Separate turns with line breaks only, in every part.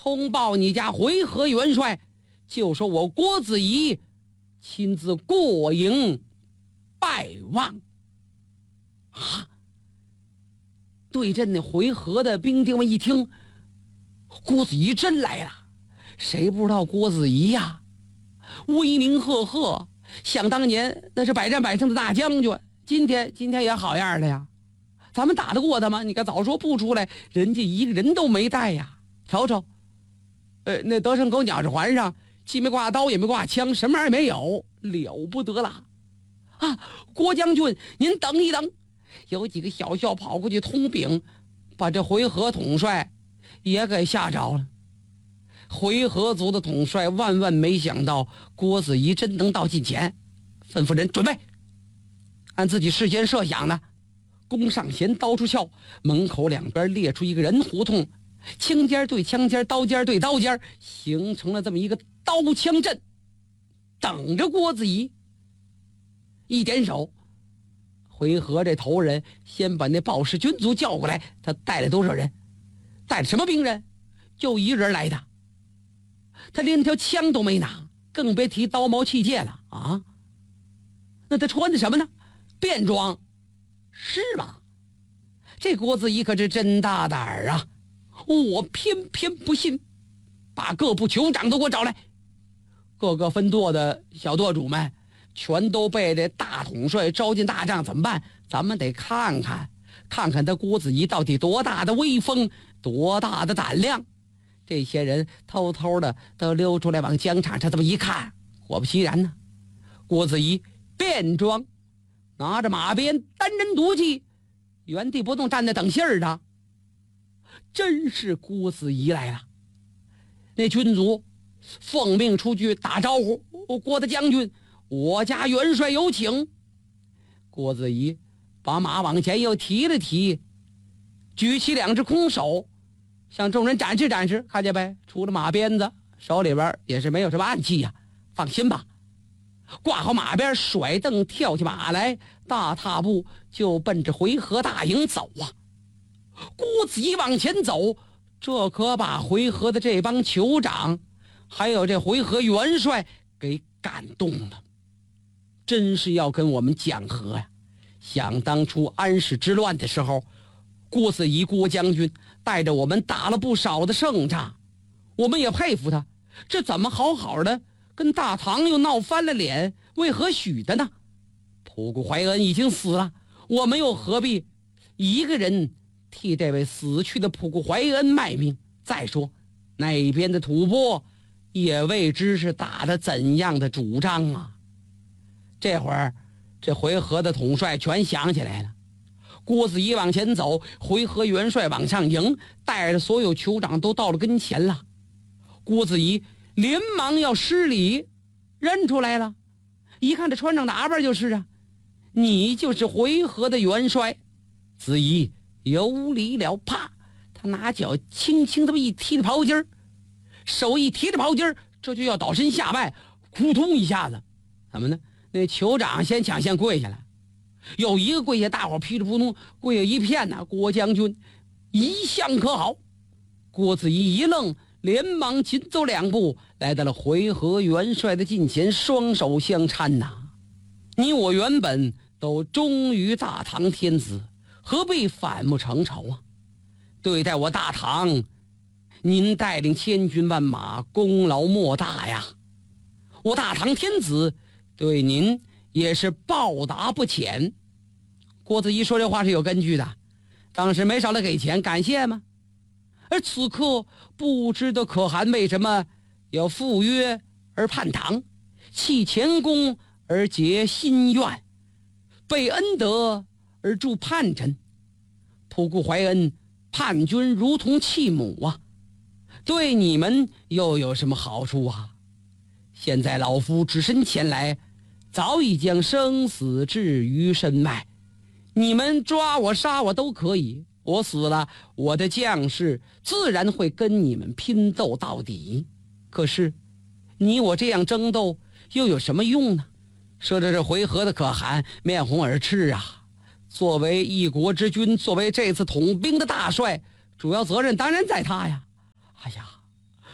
通报你家回纥元帅，就说我郭子仪亲自过营拜望。啊！对阵那回纥的兵丁们一听，郭子仪真来了。谁不知道郭子仪呀，威名赫赫，想当年那是百战百胜的大将军，今天也好样的呀。咱们打得过他吗？你可早说不出来，人家一个人都没带呀。瞅瞅，那德胜沟鸟子环上既没挂刀也没挂枪，什么玩意儿也没有，了不得了啊！郭将军您等一等。有几个小校跑过去通禀，把这回纥统帅也给吓着了。回纥族的统帅万万没想到郭子仪真能到近前，吩咐人准备，按自己事先设想的，弓上弦，刀出鞘，门口两边列出一个人胡同，枪尖对枪尖，刀尖对刀尖，形成了这么一个刀枪阵，等着郭子仪。一点手，回纥这头人先把那报氏军卒叫过来，他带了多少人？带了什么兵人？就一人来的，他连条枪都没拿，更别提刀矛器械了啊！那他穿的什么呢？便装，是吧？这郭子仪可是真大胆儿啊！我偏偏不信，把各部酋长都给我找来。各个分舵的小舵主们全都被这大统帅招进大帐，怎么办？咱们得看看他郭子仪到底多大的威风，多大的胆量。这些人偷偷的都溜出来往疆场上这么一看，果不其然呢，郭子仪便装，拿着马鞭，单人独骑，原地不动站在等信儿的。真是郭子仪来了。那军卒奉命出去打招呼，郭大将军，我家元帅有请。郭子仪把马往前又提了提，举起两只空手，向众人展示展示，看见没？除了马鞭子，手里边也是没有什么暗器呀。放心吧。挂好马鞭，甩蹬跳起马来，大踏步就奔着回纥大营走啊。郭子仪往前走，这可把回纥的这帮酋长还有这回纥元帅给感动了，真是要跟我们讲和呀。想当初安史之乱的时候，郭子仪郭将军带着我们打了不少的胜仗，我们也佩服他，这怎么好好的跟大唐又闹翻了脸，为何许的呢？仆固怀恩已经死了，我们又何必一个人替这位死去的仆固怀恩卖命？再说那边的吐蕃也未知是打的怎样的主张啊。这会儿这回纥的统帅全想起来了，郭子仪往前走，回纥元帅往上迎，带着所有酋长都到了跟前了。郭子仪连忙要施礼，认出来了，一看这穿上打扮就是啊，你就是回纥的元帅。子仪有礼了，啪，他拿脚轻轻这么一踢着袍襟，手一提着袍襟，这就要倒身下拜，扑通一下子，怎么呢？那酋长先抢先跪下来，有一个跪下，大伙噼里扑通跪下一片呢。郭将军一向可好？郭子仪一愣，连忙紧走两步，来到了回纥元帅的近前，双手相搀呐。你我原本都忠于大唐天子，何必反目成仇啊？对待我大唐，您带领千军万马，功劳莫大呀。我大唐天子对您也是报答不浅。郭子仪说这话是有根据的，当时没少来给钱感谢吗？而此刻不知道可汗为什么要赴约而叛唐，弃前功而结心愿，被恩德而助叛臣。仆固怀恩叛军如同弃母啊，对你们又有什么好处啊？现在老夫只身前来，早已将生死置于身外，你们抓我杀我都可以，我死了，我的将士自然会跟你们拼斗到底。可是你我这样争斗又有什么用呢？说着这回纥的可汗面红耳赤啊，作为一国之君，作为这次统兵的大帅，主要责任当然在他呀。哎呀，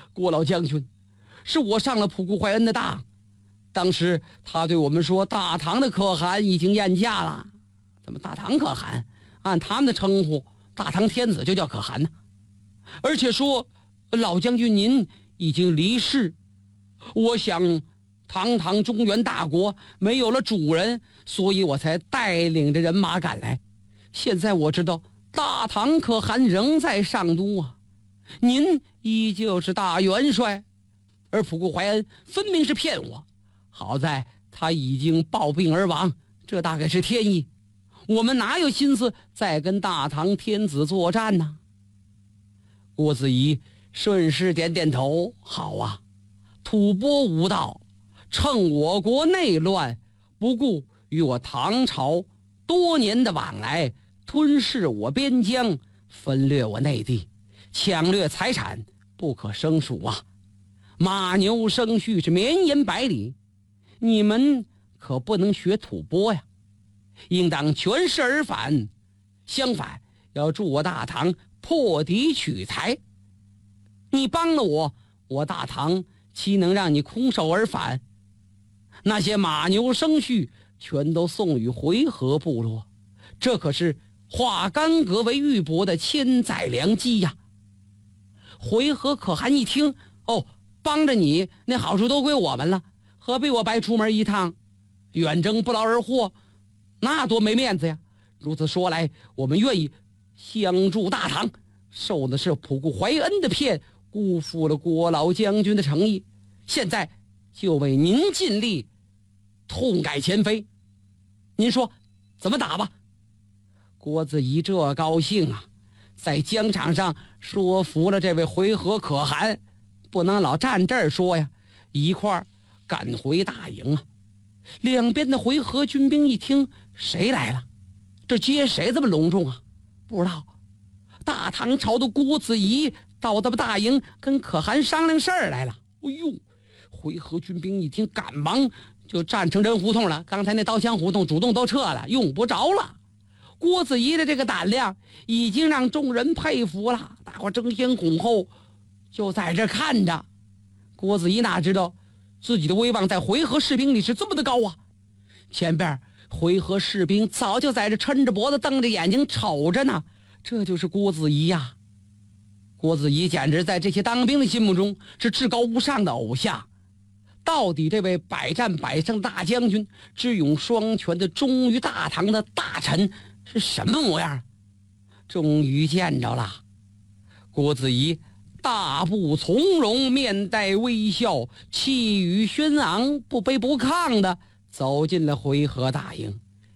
郭老将军，是我上了仆固怀恩的当。当时他对我们说，大唐的可汗已经宴驾了。怎么大唐可汗？按他们的称呼，大唐天子就叫可汗呢。而且说老将军您已经离世。我想堂堂中原大国没有了主人，所以我才带领着人马赶来。现在我知道大唐可汗仍在上都啊，您依旧是大元帅，而仆固怀恩分明是骗我。好在他已经暴病而亡，这大概是天意。我们哪有心思再跟大唐天子作战呢？郭子仪顺势点点头，好啊，吐蕃无道，趁我国内乱，不顾与我唐朝多年的往来，吞噬我边疆，分掠我内地，抢掠财产，不可胜数啊！马牛生畜是绵延百里，你们可不能学吐蕃呀，应当全势而反，相反要助我大唐破敌取财。你帮了我，我大唐岂能让你空手而返？那些马牛生畜全都送与回纥部落，这可是化干戈为玉帛的千载良机呀！回纥可汗一听，哦，帮着你，那好处都归我们了，何必我白出门一趟？远征不劳而获，那多没面子呀！如此说来，我们愿意相助大唐，受的是仆固怀恩的骗，辜负了郭老将军的诚意。现在就为您尽力，痛改前非。您说怎么打吧？郭子仪这高兴啊，在疆场上说服了这位回纥可汗，不能老站这儿说呀，一块儿赶回大营啊。两边的回纥军兵一听，谁来了？这接谁这么隆重啊？不知道。大唐朝的郭子仪到他们大营跟可汗商量事儿来了。哎呦，回纥军兵一听，赶忙就站成人胡同了，刚才那刀枪胡同主动都撤了，用不着了。郭子仪的这个胆量已经让众人佩服了，大伙争先恐后就在这看着。郭子仪哪知道自己的威望在回纥士兵里是这么的高啊！前边回纥士兵早就在这抻着脖子瞪着眼睛瞅着呢，这就是郭子仪呀。郭子仪简直在这些当兵的心目中是至高无上的偶像。到底这位百战百胜大将军，智勇双全的忠于大唐的大臣是什么模样？终于见着了。郭子仪大步从容，面带微笑，气宇轩昂，不卑不亢的走进了回纥大营。